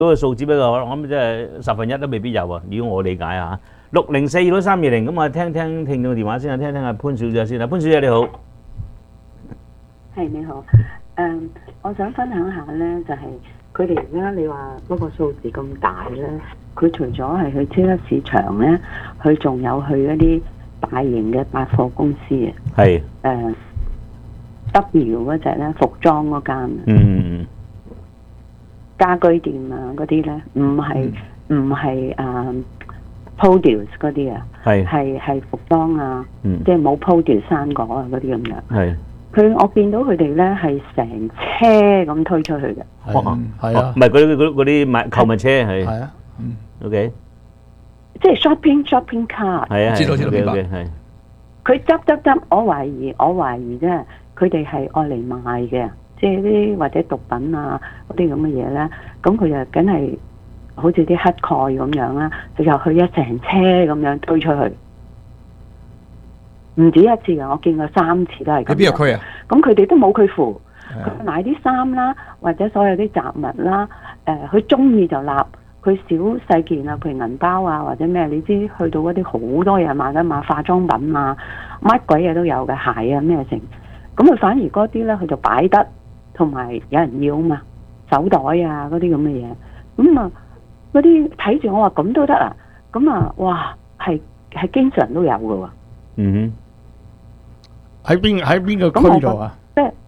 嗰個數字比較，我諗即係1/10都未必有啊。如果我理解啊，6042320咁啊，聽聽聽眾電話先啊，聽聽阿潘小姐先啊，潘小姐你好， 係你好，我想分享下咧，就係佢哋而家你話嗰個數字咁大咧，佢除咗係去超級市場咧，佢仲有去一啲大型嘅百貨公司啊， 係 W 嗰隻咧，服裝嗰間，家居店啊嗰啲咧，唔係produce 嗰啲啊，係服裝啊，即係冇 produce 生果啊嗰啲咁樣。係。我見到佢哋咧係成車咁推出去嘅。 係啊，唔係嗰啲買購物車係。係啊，OK。 即係 shopping cart。係啊，知道明白。係。佢執，我懷疑啫，佢哋係愛嚟賣嘅，即係啲或者毒品啊嗰啲咁嘅嘢咧，咁佢就梗係好似啲乞丐咁樣啦，就入去一成車咁樣推出去。唔止一次啊！我見過3次都係咁。喺邊個區啊？咁佢哋都冇佢符，佢買啲衫啦，或者所有啲雜物啦，佢中意就立，佢小細件啊，譬如銀包啊或者咩，你知去到嗰啲好多嘢賣㗎嘛，化妝品啊，乜鬼嘢都有嘅，鞋啊咩成，咁佢反而嗰啲咧佢就擺得，同埋有人要嘛，手袋啊嗰啲咁嘅嘢，咁啊嗰啲睇住我話咁都得啊，咁啊哇係經常都有㗎喎。 喺邊個區度啊？ 即係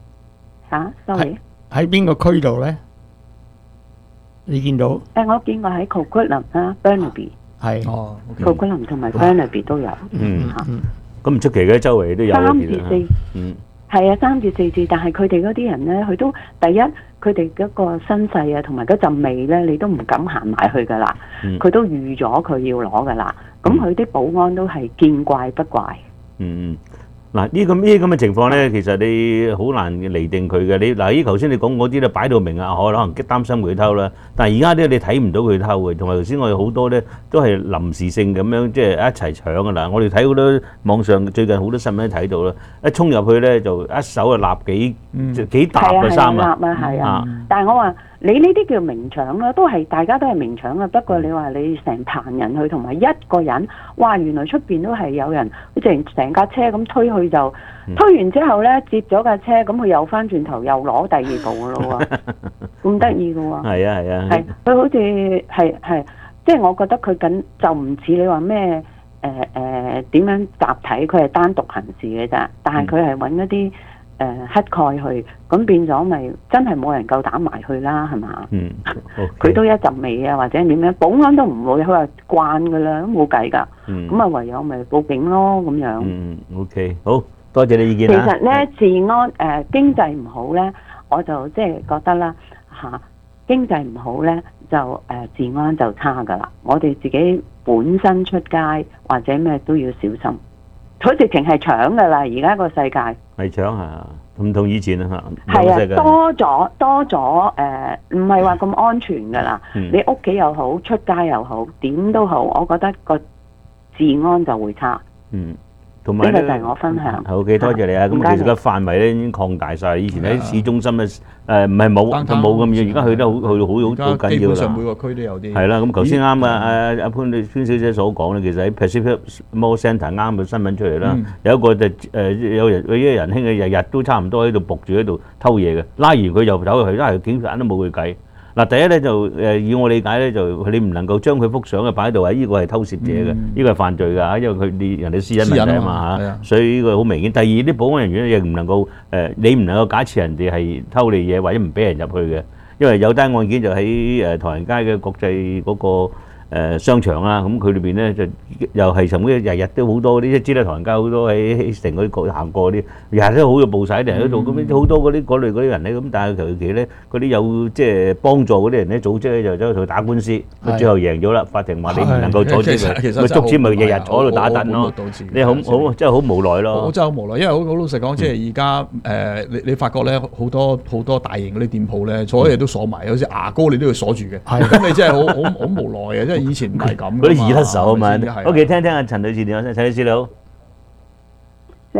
sorry， 喺邊個區度咧？你見到？ 我見過喺 Coquitlam 啦 ，Burnaby 係 Coquitlam 同埋 Burnaby 都有。 咁唔出奇嘅，周圍都有。 3至4，係啊，3至4次，但係佢哋嗰啲人咧，佢都第一，佢哋嗰個身世啊，同埋嗰陣味咧，你都唔敢行埋去噶啦。佢都預咗佢要攞噶啦，咁佢啲保安都係見怪不怪。 嗱，呢咁嘅情況咧，其實你好難釐定佢嘅。你嗱，依頭先你講嗰啲咧，擺到明啊，可能擔心佢偷啦。但係而家啲你睇唔到佢偷嘅，同埋頭先我哋好多咧都係臨時性咁樣，即係一齊搶㗎啦。我哋睇好多網上最近好多新聞都睇到啦，一衝入去咧就一手就立幾沓嘅衫啊！ 係啊，但係我話你呢啲叫明搶啦，大家都係明搶啊。不過你話你成棚人去，同埋一個人，哇！原來出邊都係有人，成架車咁推去就推完之後咧，接咗架車，咁佢又翻轉頭又攞第2部噶咯喎，咁得意噶喎。係啊，係佢好似係，即係我覺得佢緊就唔似你話咩點樣集體，佢係單獨行事嘅咋，但係佢係揾一啲乞丐去，咁變咗咪真係冇人夠膽埋去啦，係嘛？佢都一陣味啊，或者點樣，保安都唔會，佢話慣噶啦，都冇計㗎。咁啊唯有咪報警咯，咁樣。 OK， 好多謝你意見啦。 其實咧，治安經濟唔好咧，我就即係覺得啦經濟唔好咧，就治安就差㗎啦。我哋自己本身出街或者咩都要小心。佢直情係搶㗎啦！而家個世界係搶啊，唔同以前啊嚇。係啊，多咗唔係話咁安全㗎啦。你屋企又好，出街又好，點都好，我覺得個治安就會差。同埋呢個就係我分享。 OK，多謝你啊！咁其實個範圍咧已經擴大晒。以前喺市中心咧唔係冇咁遠，而家去得好緊要啦。基本上每個區都有啲。係啦，咁頭先啱阿潘小姐所講咧，其實喺 Pacific Mall Centre 啱嘅新聞出嚟啦，有一個就有啲人兄嘅日日都差唔多喺度仆住喺度偷嘢嘅，拉完佢又走去，拉完警察都冇佢計。嗱，第一咧就以我理解咧，就你唔能夠將佢幅相擺喺度話呢個係偷攝者嘅，呢個係犯罪㗎，因為佢人哋私隱問題啊嘛嚇，所以呢個好明顯。第二啲保安人員亦唔能夠你唔能夠假設人哋係偷你嘢或者唔俾人入去嘅，因為有單案件就喺唐人街嘅國際嗰個商場啦，咁佢裏邊咧就又係尋日日都好多啲，知啦，唐人街好多喺成嗰啲行過啲，日日都好有報曬啲人喺度，咁好多嗰類嗰啲人咧，咁但係求其咧嗰啲有即係幫助嗰啲人咧，組織咧就走去同佢打官司，佢最後贏咗啦，法庭話你唔能夠阻止佢，咪捉住咪日日坐喺度打躉咯，你好真係好無奈咯。 我真係好無奈，因為好老實講，即係而家你發覺咧好多大型嗰啲店鋪咧，所有嘢都鎖埋，好似牙膏你都要鎖住嘅，咁你真係好無奈嘅，即係。以前唔係咁， 嗰啲易甩手啊嘛。OK， 聽聽阿陳女士電話先，陳女士你好。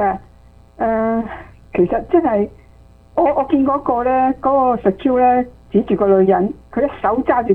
其實即係我見嗰個咧，嗰個 secure 咧， 指住個女人，佢一手揸住